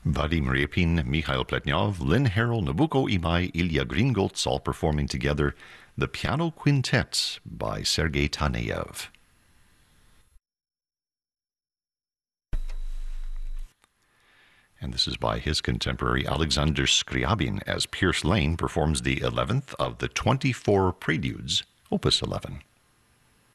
Vadim Ryapin, Mikhail Pletnyov, Lynn Harrell, Nabucco Imai, Ilya Gringolts, all performing together the Piano Quintet by Sergei Taneyev. And this is by his contemporary Alexander Scriabin as Pierce Lane performs the 11th of the 24 Preludes, Opus 11.